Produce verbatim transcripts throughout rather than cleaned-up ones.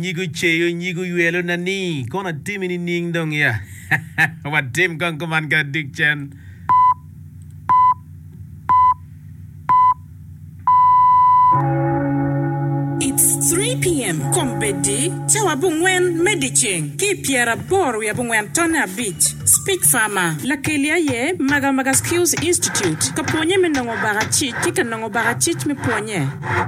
Nyigu cheyo nyigu yuelo nani kona timi ni ning dong ya. Wat tim kong kuman ka Dick Chen. It's three p.m. Kompedi, Chawa Bungwen Mediching, Kipiera Boru ya Bungwen Tona Beach, Speak Farmer, Lakelia ye, Maga Maga Skills Institute, Kaponye Menongo Barachi, Kika Nongo Barachi me Ponye.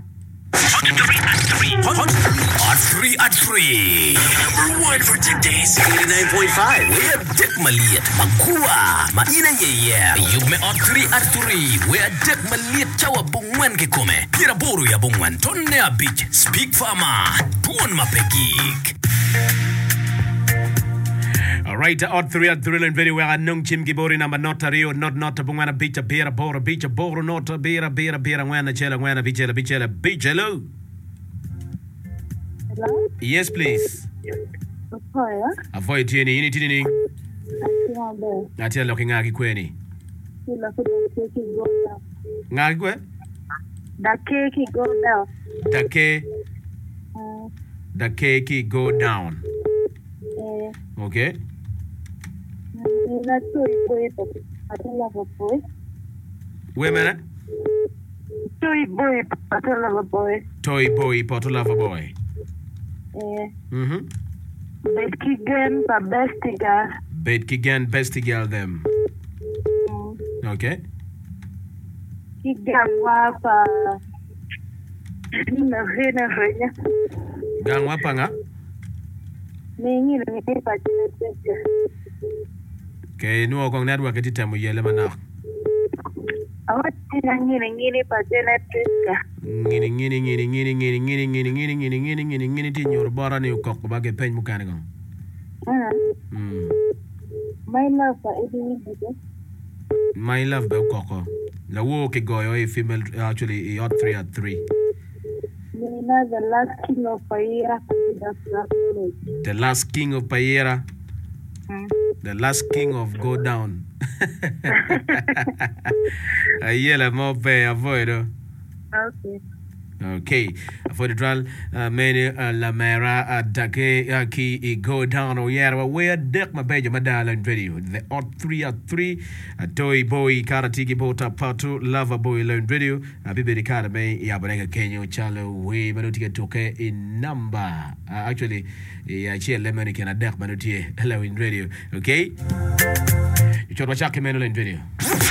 Hot three at three. Number one for today's eighty-nine point five. We're Dick Maliat, Magua, Maina Yaya. You me hot three at three. We're Dick Maliat, Chawa Bungwan Kikome. Pira Boru ya Bungwan, Tonea Beach, Speak Farmer, Tuon Mapegik. Alright, odd three at three and very well. Anong chim gibori number not a rio, not not a bungana beach a beer, a bora beach, a bora not a beer, a beer, a beer, and when a chela, when a beach, a beach, a beach. Hello. Hello? Yes, please. Avoid. Avoid Jenny, unity. I tell looking at Quenny. Nagwe? The cake go down. The cake. The cake go down. Okay. That's so boy, I don't love a boy. Wait a minute. Toy boy, I don't love a boy. Toy boy, pot love a boy. Eh. Mm-hmm. Bed kigen, pa best girl. Bed kigen, best girl them. Mm. Okay. Kigen wapa. Nina rena rena. Gang wapa nga? Ningi ni pa chile. Okay, no kong network iti tamo yele manak. Awat ngini ngini pa chile triska. Ngini ngini ngini ngini ngini ngini ngini ngini ngini ngini ngini ngini ti nyur bara ni ukok bage pen mukane gong. Hmm. My love pa edi ngide. My love be ukoko. La wo ke goyo e female actually hot three at three. Nina the last king of Paira. The last king of Paira. Hmm. The last king of go down. Ayela mo pe avoid. Okay. Okay, for the trial, uh, many uh, la mera uh, dake uh, ki i go down or yeah, where deck my baby madala in video. The odd three at three, a toy boy karatiki bota patu lava boy learn video. A bibi di kada me ya banega Kenya chalo we manutika toke in number. Uh, actually, ya chia lemon can a deck manutia hello in radio. Okay, you should watch out in video.